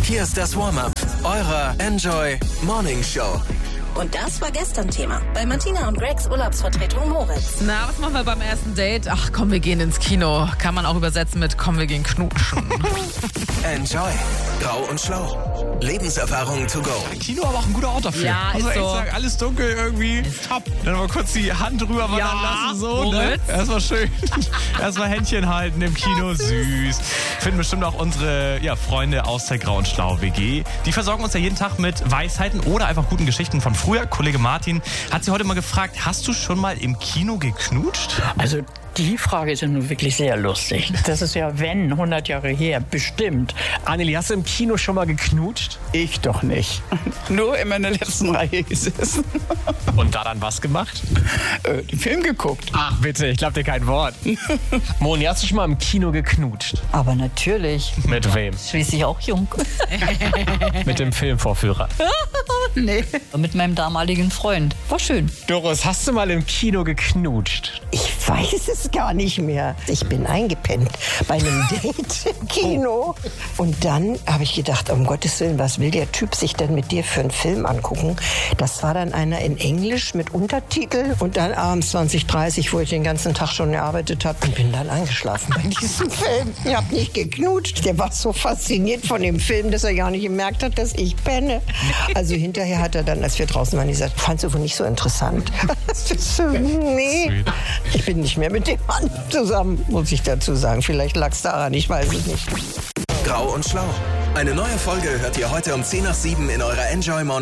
Hier ist das Warm-Up eurer Enjoy Morning Show. Und das war gestern Thema bei Martina und Gregs Urlaubsvertretung Moritz. Na, was machen wir beim ersten Date? Ach komm, wir gehen ins Kino. Kann man auch übersetzen mit komm, wir gehen knutschen. Enjoy. Grau und Schlau. Lebenserfahrungen to go. Kino aber auch ein guter Ort dafür. Ja, muss man ist echt so. sagen, alles dunkel irgendwie. Ist top. Dann mal kurz die Hand drüber wandern Ja, lassen. So, ne? Moritz. Erstmal schön. Erstmal Händchen halten im Kino. Süß. Finden bestimmt auch unsere Freunde aus der Grau und Schlau WG. Die versorgen uns ja jeden Tag mit Weisheiten oder einfach guten Geschichten von früher. Kollege Martin hat sie heute mal gefragt, hast du schon mal im Kino geknutscht? Also die Frage ist ja nun wirklich sehr lustig. Das ist ja, wenn, 100 Jahre her, bestimmt. Anneli, hast du im Kino schon mal geknutscht? Ich doch nicht. Nur in meiner letzten Reihe gesessen. Und da dann was gemacht? Den Film geguckt. Ach bitte, ich glaub dir kein Wort. Moni, hast du schon mal im Kino geknutscht? Aber natürlich. Mit wem? Schließlich auch jung. Mit dem Filmvorführer. Nee. Mit meinem damaligen Freund. War schön. Doris, hast du mal im Kino geknutscht? Ich weiß es gar nicht mehr. Ich bin eingepennt bei einem Date im Kino. Und dann habe ich gedacht, um Gottes Willen, was will der Typ sich denn mit dir für einen Film angucken? Das war dann einer in Englisch mit Untertitel. Und dann abends 20:30, wo ich den ganzen Tag schon gearbeitet habe, und bin dann eingeschlafen bei diesem Film. Ich habe nicht geknutscht. Der war so fasziniert von dem Film, dass er gar nicht gemerkt hat, dass ich penne. Also hinterher hat er dann, als wir draußen waren, gesagt, fandst du wohl nicht so interessant? Nee, ich bin nicht mehr mit dem Mann zusammen, muss ich dazu sagen. Vielleicht lag es daran, ich weiß es nicht. Grau und Schlau. Eine neue Folge hört ihr heute um 6:10 in eurer Enjoy Morning